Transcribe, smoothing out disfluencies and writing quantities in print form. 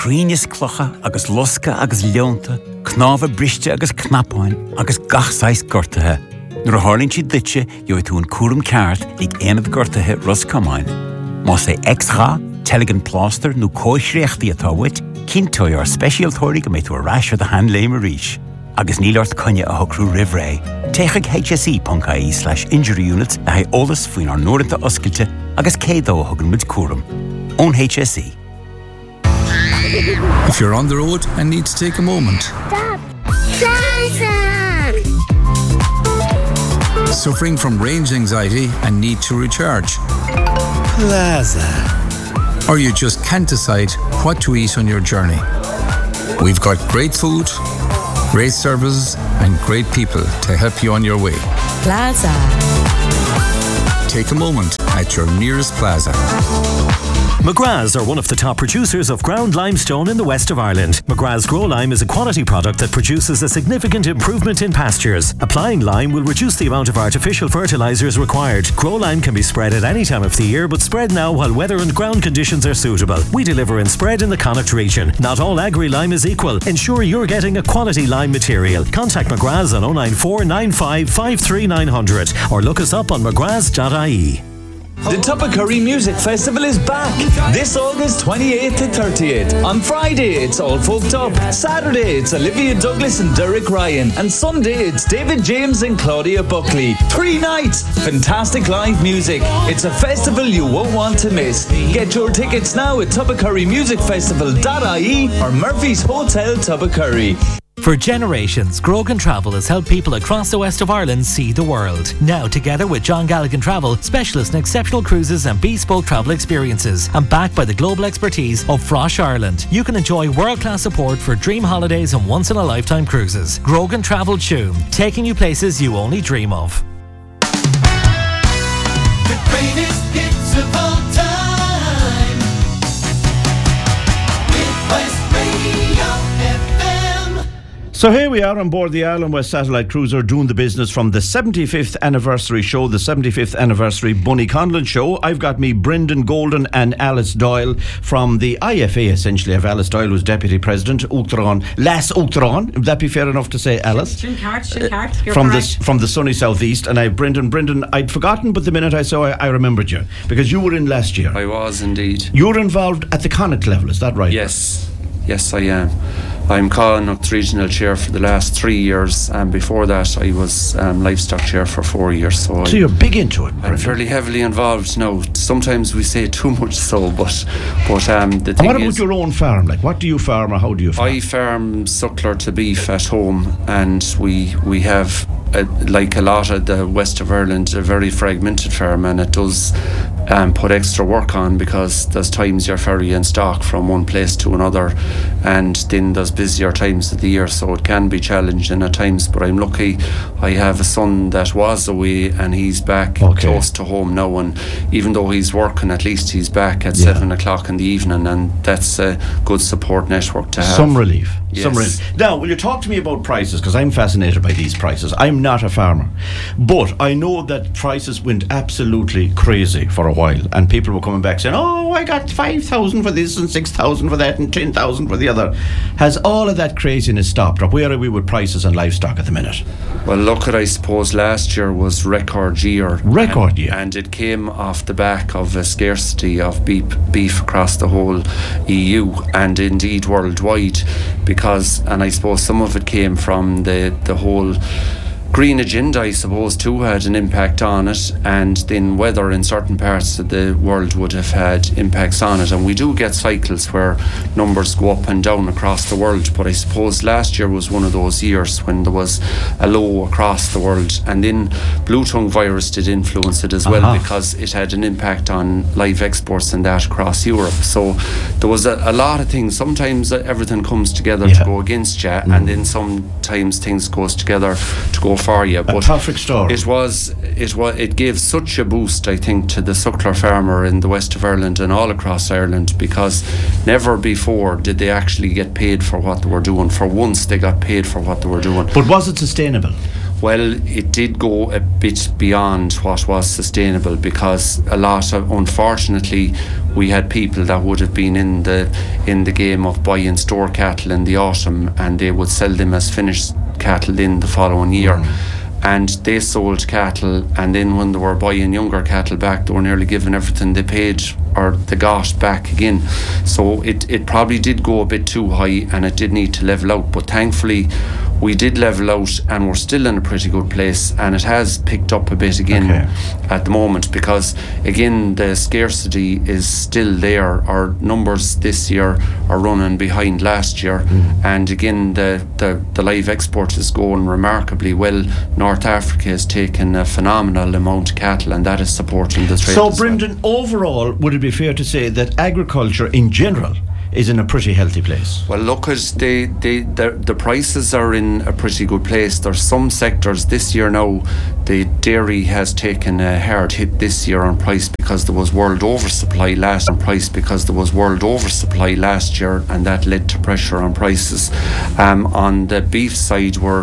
críneas clocha agus losca agus leonta, cnáfa briste agus knapáin agus gachsáis gortathe. Nuair a hálinn siad ditse, jo tú an cuaram ceart ag éanamh gortathe Roscomáin. Má sé extra, teligin pláster nó cóisreachtaí atá wit, cinntói ar speisialtóirí go méid tú a ráisir de hand léim a ríis. Agus nílart conne a hocrú rivré. Téigh hse.ie/injury units a haid ólas faoin ar nóirinta oscailte agus cédó a thugann muid cuaram. Ón HSE. If you're on the road and need to take a moment. Stop! Plaza! Suffering from range anxiety and need to recharge. Plaza. Or you just can't decide what to eat on your journey. We've got great food, great services and great people to help you on your way. Plaza. Take a moment at your nearest Plaza. McGrath's are one of the top producers of ground limestone in the west of Ireland. McGrath's Grow Lime is a quality product that produces a significant improvement in pastures. Applying lime will reduce the amount of artificial fertilisers required. Grow Lime can be spread at any time of the year, but spread now while weather and ground conditions are suitable. We deliver and spread in the Connacht region. Not all agri-lime is equal. Ensure you're getting a quality lime material. Contact McGrath's on 094 95 53 900 or look us up on mcgraths.ie. The Tubbercurry Music Festival is back this August 28th to 30th. On Friday, it's All Folked Up. Saturday, it's Olivia Douglas and Derek Ryan. And Sunday, it's David James and Claudia Buckley. 3 nights, fantastic live music. It's a festival you won't want to miss. Get your tickets now at tubbercurrymusicfestival.ie or Murphy's Hotel Tubbercurry. For generations, Grogan Travel has helped people across the west of Ireland see the world. Now, together with John Galligan Travel, specialists in exceptional cruises and bespoke travel experiences, and backed by the global expertise of Frosh Ireland, you can enjoy world-class support for dream holidays and once-in-a-lifetime cruises. Grogan Travel Tuam, taking you places you only dream of. The greatest hits of all time with West Radio FM. So here we are on board the Island West Satellite Cruiser doing the business from the 75th anniversary show, the 75th anniversary Bunny Conlon show. I've got me Brendan Golden and Alice Doyle from the IFA, essentially, of Alice Doyle was Deputy President, Uachtaráin, Las Uachtaráin. Would that be fair enough to say, Alice? From the sunny southeast. And I have Brendan, I'd forgotten, but the minute I saw I remembered you, because you were in last year. I was indeed. You were involved at the Connacht level, is that right? Yes, I am. I'm Connacht Regional Chair for the last 3 years, and before that I was Livestock Chair for 4 years. So you're big into it, Brendan. I'm fairly heavily involved now. Sometimes we say too much so, but the thing what about your own farm? Like, what do you farm or how do you farm? I farm suckler to beef at home, and we have, like a lot of the west of Ireland, a very fragmented farm, and it does put extra work on because there's times you're ferrying stock from one place to another, and then there's busier times of the year, so it can be challenging at times. But I'm lucky I have a son that was away and he's back close to home now, and even though he's working, at least he's back at 7 o'clock in the evening, and that's a good support network to have. Some relief. Yes. Some relief. Now, will you talk to me about prices, because I'm fascinated by these prices. I'm not a farmer, but I know that prices went absolutely crazy for a while, and people were coming back saying, oh, I got 5,000 for this and 6,000 for that and 10,000 for the other. Has all of that craziness stopped, or where are we with prices and livestock at the minute? Well, look, I suppose last year was record year. And it came off the back of a scarcity of beef across the whole EU and indeed worldwide, because, and I suppose some of it came from the whole green agenda, I suppose, too, had an impact on it, and then weather in certain parts of the world would have had impacts on it, and we do get cycles where numbers go up and down across the world. But I suppose last year was one of those years when there was a low across the world, and then blue tongue virus did influence it as well, because it had an impact on live exports and that across Europe. So there was a lot of things. Sometimes everything comes together to go against you, and then sometimes things goes together to go for you. But a perfect story. It gave such a boost, I think, to the suckler farmer in the west of Ireland and all across Ireland, because never before did they actually get paid for what they were doing. For once they got paid for what they were doing. But was it sustainable? Well, it did go a bit beyond what was sustainable, because a lot of, unfortunately, we had people that would have been in the game of buying store cattle in the autumn, and they would sell them as finished cattle in the following year. And they sold cattle, and then when they were buying younger cattle back, they were nearly giving everything they paid or they got back again. So it probably did go a bit too high, and it did need to level out. But thankfully, we did level out, and we're still in a pretty good place, and it has picked up a bit again at the moment, because again the scarcity is still there. Our numbers this year are running behind last year, and again the live export is going remarkably well. North Africa has taken a phenomenal amount of cattle, and that is supporting the trade. So Brendan, overall, would it be fair to say that agriculture in general is in a pretty healthy place? Well, look, at the prices are in a pretty good place. There's some sectors this year now, the dairy has taken a hard hit this year on price, because there was world oversupply last year, and that led to pressure on prices. On the beef side, we're